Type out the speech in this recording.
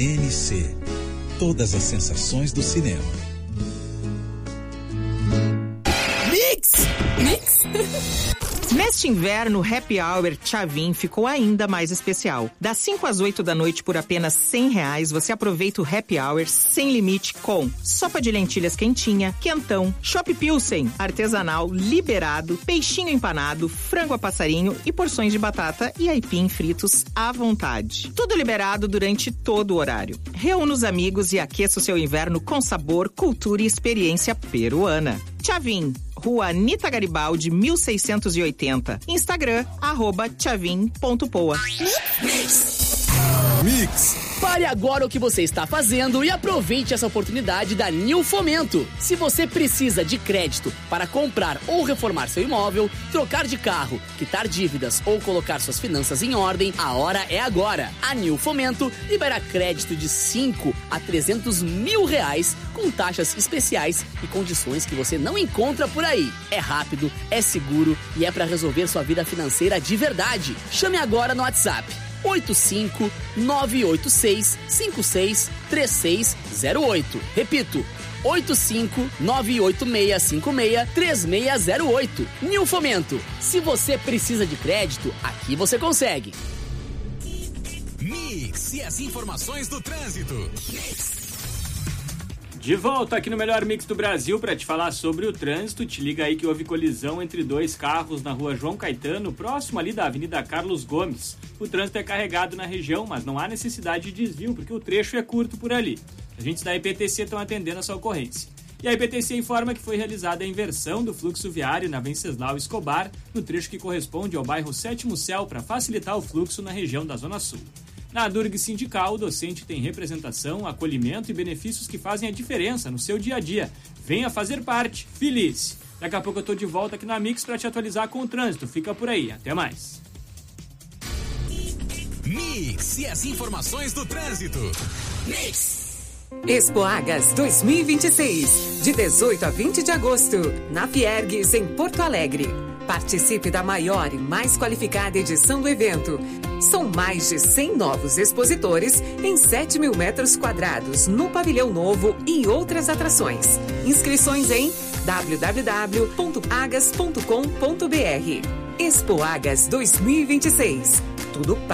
NC. Todas as sensações do cinema. Mix! Neste inverno, o Happy Hour Tchavin ficou ainda mais especial. Das 5 às 8 da noite, por apenas R$100, você aproveita o Happy Hour sem limite com sopa de lentilhas quentinha, quentão, chopp pilsen, artesanal, liberado, peixinho empanado, frango a passarinho e porções de batata e aipim fritos à vontade. Tudo liberado durante todo o horário. Reúna os amigos e aqueça o seu inverno com sabor, cultura e experiência peruana. Tchavin, Rua Anita Garibaldi, 1680. Instagram, @tchavin.poa. Mix. Pare agora o que você está fazendo e aproveite essa oportunidade da New Fomento. Se você precisa de crédito para comprar ou reformar seu imóvel, trocar de carro, quitar dívidas ou colocar suas finanças em ordem, a hora é agora. A New Fomento libera crédito de 5 a 300 mil reais com taxas especiais e condições que você não encontra por aí. É rápido, é seguro e é para resolver sua vida financeira de verdade. Chame agora no WhatsApp 85-986-56-3608. Repito, 85-986-56-3608. New Fomento. Se você precisa de crédito, aqui você consegue. Mix e as informações do trânsito. De volta aqui no melhor mix do Brasil para te falar sobre o trânsito. Te liga aí que houve colisão entre dois carros na rua João Caetano, próximo ali da Avenida Carlos Gomes. O trânsito é carregado na região, mas não há necessidade de desvio, porque o trecho é curto por ali. Os agentes da IPTC estão atendendo essa ocorrência. E a IPTC informa que foi realizada a inversão do fluxo viário na Venceslau Escobar, no trecho que corresponde ao bairro Sétimo Céu, para facilitar o fluxo na região da Zona Sul. Na Durg Sindical, o docente tem representação, acolhimento e benefícios que fazem a diferença no seu dia a dia. Venha fazer parte. Feliz! Daqui a pouco eu tô de volta aqui na Mix para te atualizar com o trânsito. Fica por aí. Até mais. Mix e as informações do trânsito. Mix. Expoagas 2026, de 18 a 20 de agosto, na Fiergues, em Porto Alegre. Participe da maior e mais qualificada edição do evento. São mais de 100 novos expositores em 7 mil metros quadrados no pavilhão novo e outras atrações. Inscrições em www.agas.com.br. Expoagas 2026. Tudo